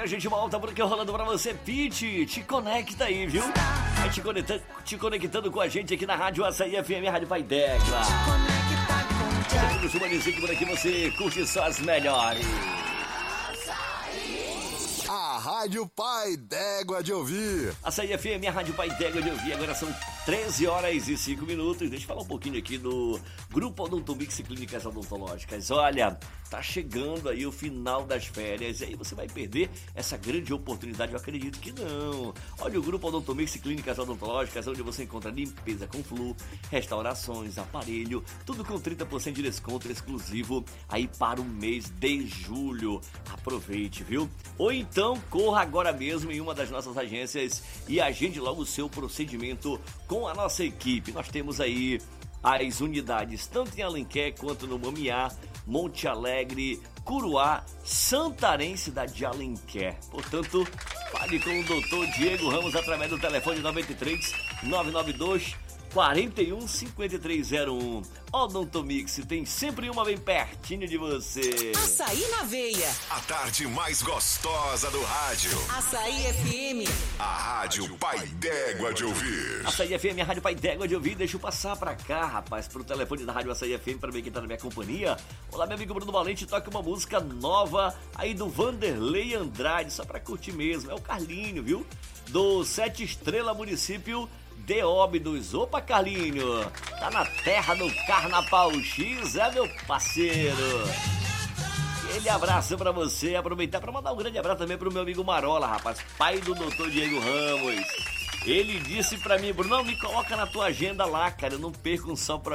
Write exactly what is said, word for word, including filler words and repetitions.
a gente volta porque rolando pra você, Pete, te conecta aí, viu? Vai te conectando, te conectando com a gente aqui na Rádio Açaí F M, Rádio Pai d'Égua. Você costuma dizer que por aqui você curte só as melhores. A Rádio Pai d'Égua de ouvir. Açaí F M, a Rádio Pai d'Égua de ouvir. Agora são treze horas e cinco minutos. Deixa eu falar um pouquinho aqui do Grupo Odontomix e Clínicas Odontológicas. Olha, tá chegando aí o final das férias e aí você vai perder essa grande oportunidade. Eu acredito que não. Olha, o Grupo Odontomix e Clínicas Odontológicas, onde você encontra limpeza com flu, restaurações, aparelho, tudo com trinta por cento de desconto exclusivo aí para o mês de julho. Aproveite, viu? Ou então corra agora mesmo em uma das nossas agências e agende logo o seu procedimento com a nossa equipe. Nós temos aí as unidades tanto em Alenquer quanto no Mamiá, Monte Alegre, Curuá, Santarém, cidade de Alenquer. Portanto, fale com o doutor Diego Ramos através do telefone nove três nove nove dois quatro um cinco três zero um. Odontomix tem sempre uma bem pertinho de você. Açaí na veia. A tarde mais gostosa do rádio. Açaí F M. A Rádio Pai d'Égua de ouvir. Açaí F M, a Rádio Pai d'Égua de ouvir. Deixa eu passar pra cá, rapaz, pro telefone da Rádio Açaí F M pra ver quem tá na minha companhia. Olá, meu amigo Bruno Valente, toca uma música nova aí do Vanderlei Andrade, só pra curtir mesmo. É o Carlinho, viu? Do Sete Estrela, município de Óbidos. Opa, Carlinho, tá na terra do Carnaval X, é, meu parceiro? Aquele abraço pra você, aproveitar pra mandar um grande abraço também pro meu amigo Marola, rapaz, pai do doutor Diego Ramos. Ele disse pra mim, Bruno, me coloca na tua agenda lá, cara, eu não perco um só programa.